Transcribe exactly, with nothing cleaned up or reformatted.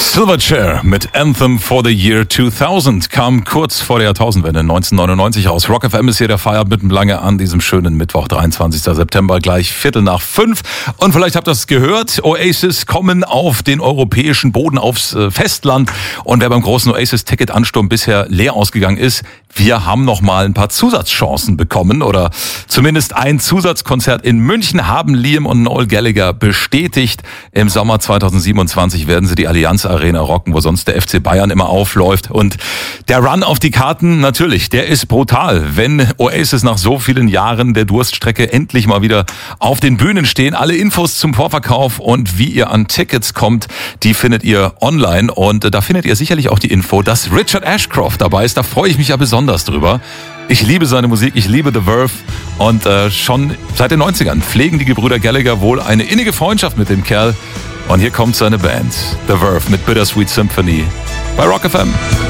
Silverchair mit Anthem for the Year zweitausend kam kurz vor der Jahrtausendwende neunzehnhundertneunundneunzig raus. Rock F M ist hier der Feierabend mit lange an diesem schönen Mittwoch, dreiundzwanzigster September, gleich Viertel nach fünf. Und vielleicht habt ihr es gehört, Oasis kommen auf den europäischen Boden, aufs Festland. Und wer beim großen Oasis-Ticket-Ansturm bisher leer ausgegangen ist, wir haben noch mal ein paar Zusatzchancen bekommen oder zumindest ein Zusatzkonzert in München haben Liam und Noel Gallagher bestätigt. Im Sommer zweitausendsiebenundzwanzig werden sie die Allianz Arena rocken, wo sonst der F C Bayern immer aufläuft. Und der Run auf die Karten, natürlich, der ist brutal. Wenn Oasis nach so vielen Jahren der Durststrecke endlich mal wieder auf den Bühnen stehen. Alle Infos zum Vorverkauf und wie ihr an Tickets kommt, die findet ihr online. Und da findet ihr sicherlich auch die Info, dass Richard Ashcroft dabei ist. Da freue ich mich ja besonders drüber. Ich liebe seine Musik, ich liebe The Verve und äh, schon seit den neunzigern pflegen die Gebrüder Gallagher wohl eine innige Freundschaft mit dem Kerl. Und hier kommt seine Band, The Verve mit Bittersweet Symphony bei Rock F M.